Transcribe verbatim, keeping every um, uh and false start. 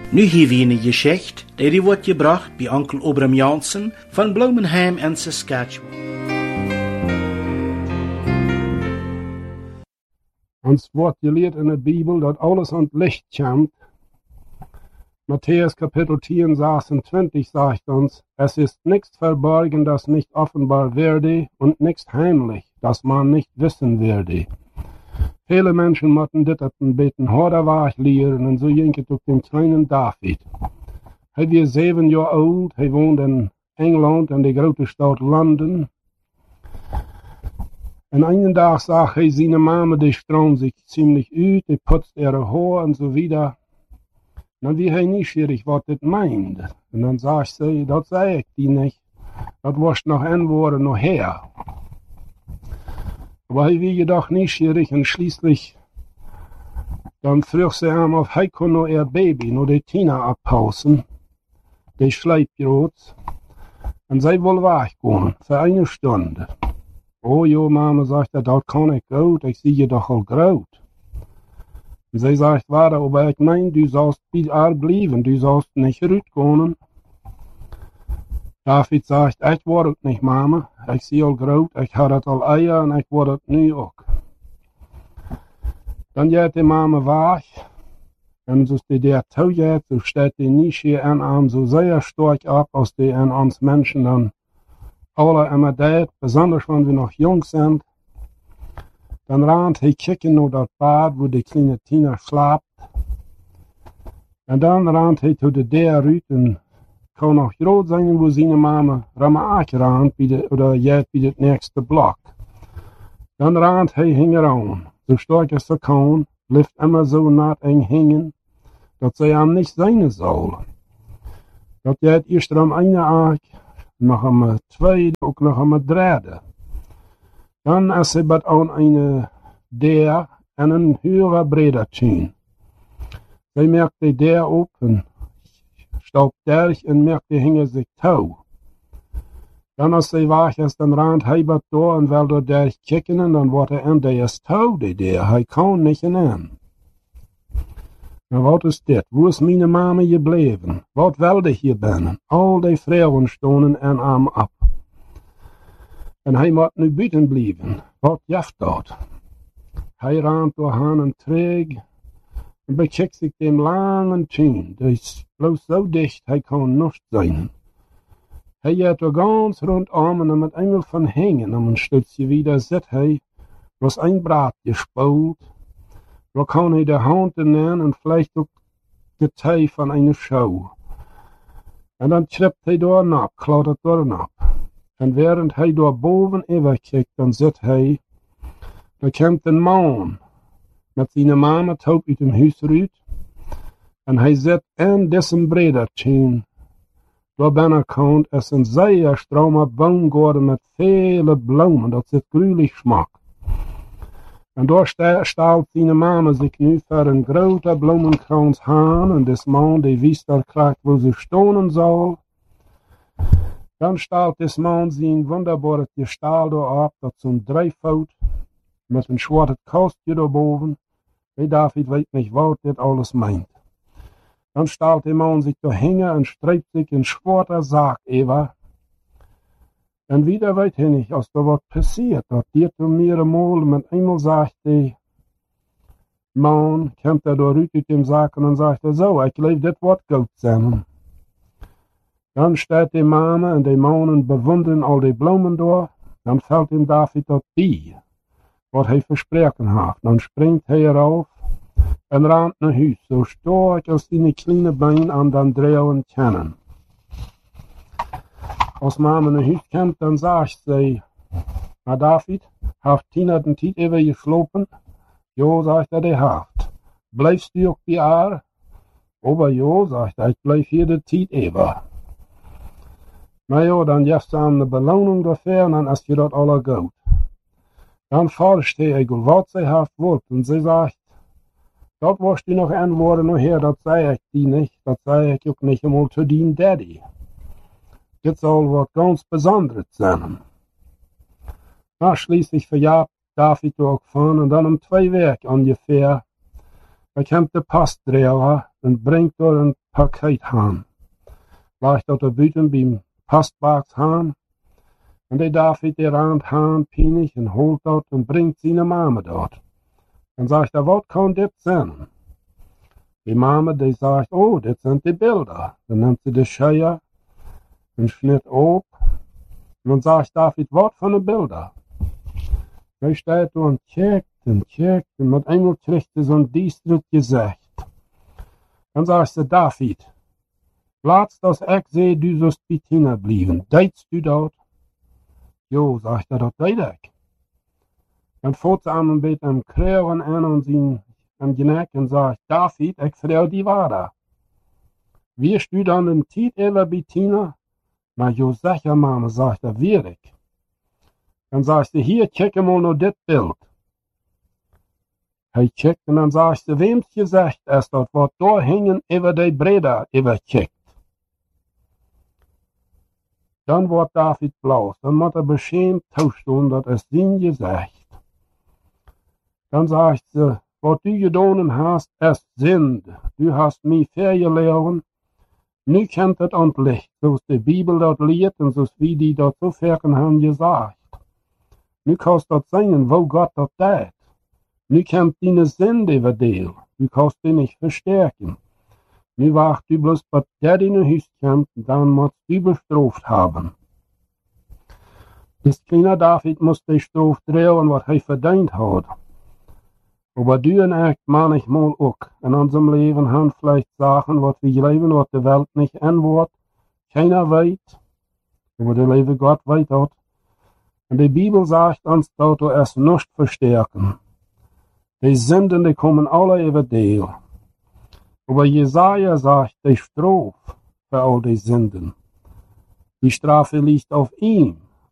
Nu hier weer een geschicht, die wordt gebracht bij onkel Obram Jansen van Bloemenheim en Saskatchewan. Ons wordt geleerd in de Bijbel dat alles aan het licht komt. Matthäus Kapitel tien, zesentwintig sagt uns, es ist nichts verborgen, das nicht offenbar werde, und nichts heimlich, das man nicht wissen werde. Viele Menschen moeten dit op een beetje harder weg leren en zo ging het ook den kleinen David. Hij was zeven jaar oud, hij woonde in Engeland in de grote stad Londen. En een dag zag hij zijn mama, die stroomde zich ziemlich uit, die putzte ihre haar en zo wieder. Dan wie hij nieuwsgierig wat dit meende. En dan zegt ze, dat zei ik die niet, dat was nog een woord nog her. Aber hij wie jedoch nieuwsgierig en schließlich dan vroeg ze hem of hij kon nog ihr baby, nog de Tina abpausen, de Schleipbrot, en zij wil weggaan, voor een stunde. Oh joh, mama, zegt hij, dat kan ik goed, ik zie je toch al groot. En zij zegt, warte, aber ik meen, du sollst bij haar blijven, du sollst niet uitgaan. David zegt, ik word het niet, mama. Ik zie al groot, ik had het al eier en ik word het nu ook. Dan gaat de mama weg. En zoals die daar toe gaat, zo staat die niche en arm zo zeer sterk op, als die en ons mensen dan alle immer deed, besonders wanneer we nog jong zijn. Dan rent hij kijken naar dat bad, waar de kleine Tina slaapt. En dan rent hij tot de deur uit en kan nog groot zijn waar zijn mama ramaak rent, of jij bij het nächste blok. Dan rent hij hingen aan, zo sterk als ze kan, blijft immer zo nat eng hingen, dat zij hem niet zijn zal. Dat jij het eerst aan een aak, nog een tweede, ook nog een derde. Dan is hij bij aan een deur en een höhere breder tuin. Zij merkt de deur op en staubt derch en merkt die hingen zich touw. Dan als zij weg is, dan rent hij wat door en wil door derch kijken en dan wordt hij en die is touw die deur. Hij kan niet in hem. Nou wat is dit? Wo is mijn mama gebleven? Wat wilde hier binnen? Al die vrouwen stonden en arm op. En hij moet nu buiten blijven. Wat jaft dat? Hij rent door haan en treeg en bekijkt zich de lange tuin. Die is bloos zo dicht, hij kan niet zijn. Hij gaat er ganz rondom en met eenmaal van hingen. En een stukje wieder zit hij, was een braad gespoeld. Dan kan hij de hand nemen en vielleicht ook de tij van een show. En dan tript hij door nap, klautert door nap. En während hij door boven even kijkt, dan zit hij, dan komt een man met zijn mama taub uit hem huis uit. En hij zit in dessen bredertje. Door binnenkant is een zeer strome boomgaard met vele bloemen, dat zit gruwelijk smak. En daar stelt zijn mama zich nu voor een grote bloemenkrans aan, en des man die wist er krijgt waar ze stonen zal. Dan stelt des man zijn wonderbare gestaal erop, dat zo'n drijfvoet met een zwarte kastje daarboven. Hey, David weet niet wat dit alles meint. Dan stelt de man zich te hingen en strijpt zich een zwarte zaak over. En wieder weet hij niet, als er wat passiert, dat dit er meermaal met eenmaal zegt de man, komt er dooruit uit de zaak en dan zegt hij zo, ik leef dit wat goed zijn. Dan staat de mama en de mannen bewonderen al die bloemen door, dan valt hem David dat bij, wat hij verspreken heeft. Dan springt hij erop en rent naar huis, zo sterk als die kleine been aan dan draaien kennen. Als mama naar huis komt, dan zegt zij, maar David, heeft Tina den tijd even geslopen? Jo, zegt hij, die heeft. Blijft u ook bij haar? Aber jo, zegt hij, ik blijf hier de tijd even. Maar jo, dan geeft ze hem de beloning daarvoor en dan is je dat alle goed. Dan forscht hij wat zij heeft woord en zij zegt, dat was die nog een woord nog her, dat zei ik die niet, dat zei ik ook niet eenmaal te dien daddy. Dit zal wat ganz Besonderes sein. Na, schließlich verjagt David ook van en dan om twee weken ungefähr, Er kommt der Postdreher und bringt dort ein Paket heim. Leicht dort buiten beim Postbox heim. Und der David, der rannt heim, pinig, und holt dort und bringt seine Mama dort. Dann sagt er, was kann das sein? Die Mama, die sagt, oh, das sind die Bilder. Dann nimmt sie die Schere und schnitt ab. Und dann sagt David, was für eine Bilder? Er steht da und checkt und checkt und mit einmal kriegt er so ein düsteres Gesicht. Dann sagt sie, David, lass das ich sehe, du sollst bei Tina bleiben. Deitst du dort? Jo, sagt er, das deit ich. Dann fährt sie an und bet am Krähen an und sie am Genick und sagt, David, ich frage die Wahrheit. Wie du dann den Tiet ever bei Tina? Na jo, sicher, Mama, sagt er, wir ich. Dann sagst du, hier, check mal noch das Bild. Er checkt und dann sagst du, wem's gesagt ist, dort wird da hängen über die Breder übercheckt. Dann wird David blaus, dann muss er beschämt tauschtun, das ist sein Gesicht. Dann sagt sie, was du getan hast, ist Sünde. Du hast mich verloren. Nu kommt es an Licht, so ist die Bibel dort lehrt und so ist wie die dort so fern haben gesagt. Nu kannst du dort singen, wo Gott dort tät. Nu kommt deine Sünde über dir. Du kannst die nicht verstärken. Nu wacht du bloß, bis der in dein Haus kommt, dann musst du bestraft haben. Das kleine David muss die Strafe tragen, was er verdient hat. Aber du und ich manchmal auch. In unserem Leben haben vielleicht Sachen, was wir leben, was die Welt nicht anwirkt. Keiner weiß, aber der liebe Gott weiß das. Und die Bibel sagt uns, dass du es nicht verstärken. Die Sünden, die kommen alle über dir. Aber Jesaja sagt, die Strafe für all die Sünden. Die Strafe liegt auf ihm.